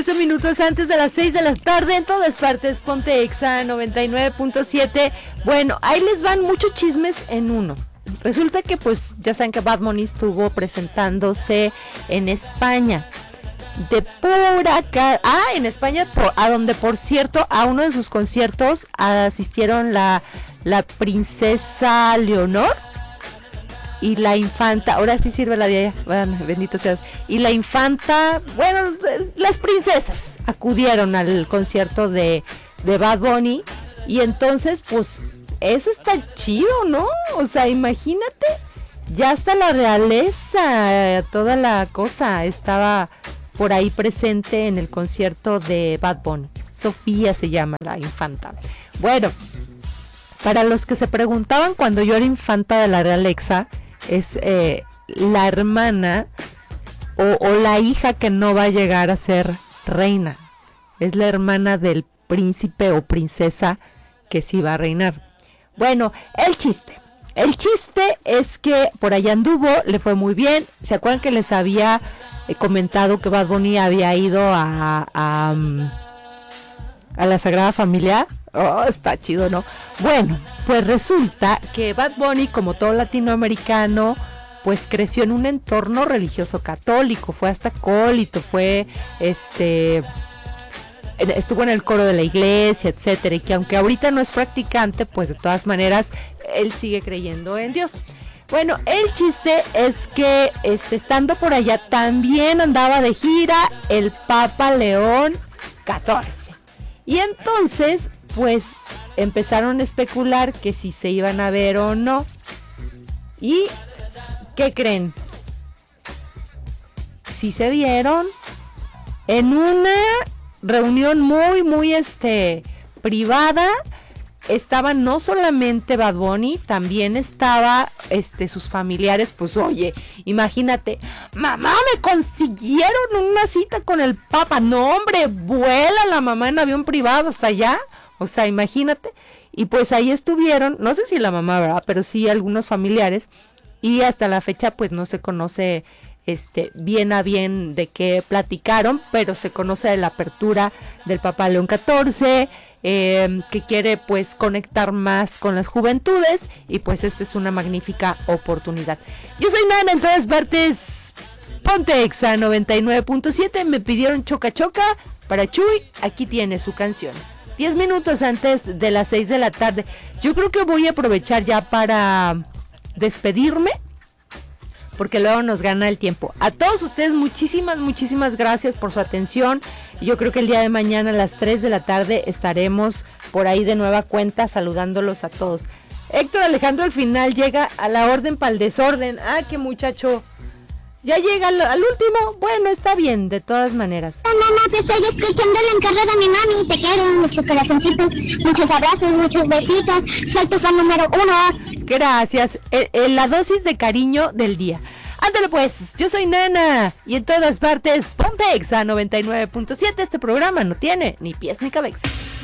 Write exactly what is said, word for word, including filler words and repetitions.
trece minutos antes de las seis de la tarde, en todas partes, Ponte Exa noventa y nueve punto siete. Bueno, ahí les van muchos chismes en uno. Resulta que pues ya saben que Bad Bunny estuvo presentándose en España. De pura ca- ah, en España, por, a donde por cierto, a uno de sus conciertos asistieron la, la princesa Leonor y la infanta, ahora sí sirve la de allá, bueno, bendito seas, y la infanta, bueno, las princesas acudieron al concierto de, de Bad Bunny, y entonces pues eso está chido, ¿no? O sea, imagínate, ya hasta la realeza, toda la cosa estaba por ahí presente en el concierto de Bad Bunny. Sofía se llama la infanta. Bueno, para los que se preguntaban cuando yo era infanta de la realeza, es eh, la hermana o, o la hija que no va a llegar a ser reina. Es la hermana del príncipe o princesa que sí va a reinar. Bueno, el chiste. El chiste es que por allá anduvo, le fue muy bien. ¿Se acuerdan que les había eh, comentado que Bad Bunny había ido a, a, a la Sagrada Familia? Oh, está chido, ¿no? Bueno, pues resulta que Bad Bunny, como todo latinoamericano, pues creció en un entorno religioso católico, fue hasta acólito, fue, este, estuvo en el coro de la iglesia, etcétera, y que aunque ahorita no es practicante, pues de todas maneras, él sigue creyendo en Dios. Bueno, el chiste es que, este, estando por allá, también andaba de gira el Papa León catorce, y entonces pues empezaron a especular que si se iban a ver o no. ¿Y qué creen? Sí se vieron en una reunión muy, muy este privada. Estaban no solamente Bad Bunny, también estaba este sus familiares. Pues oye, imagínate, mamá, me consiguieron una cita con el Papa. No, hombre, vuela la mamá en avión privado hasta allá. O sea, imagínate, y pues ahí estuvieron, no sé si la mamá, ¿verdad? Pero sí algunos familiares, y hasta la fecha pues no se conoce este bien a bien de qué platicaron, pero se conoce de la apertura del Papa León catorce, eh, que quiere pues conectar más con las juventudes, y pues esta es una magnífica oportunidad. Yo soy Nana, en todas partes, Ponte Exa noventa y nueve punto siete, me pidieron Choca Choca para Chuy, aquí tiene su canción. diez minutos antes de las seis de la tarde. Yo creo que voy a aprovechar ya para despedirme, porque luego nos gana el tiempo. A todos ustedes, muchísimas, muchísimas gracias por su atención. Yo creo que el día de mañana a las tres de la tarde estaremos por ahí de nueva cuenta saludándolos a todos. Héctor Alejandro al final llega a la orden para el desorden. Ah, qué muchacho. Ya llega al, al último. Bueno, está bien, de todas maneras. No, no, no, te estoy escuchando el encargo de mi mami. Te quiero, muchos corazoncitos, muchos abrazos, muchos besitos. Soy tu fan número uno. Gracias. Eh, eh, la dosis de cariño del día. Ándale pues, yo soy Nana. Y en todas partes, Ponte Exa noventa y nueve punto siete. Este programa no tiene ni pies ni cabeza.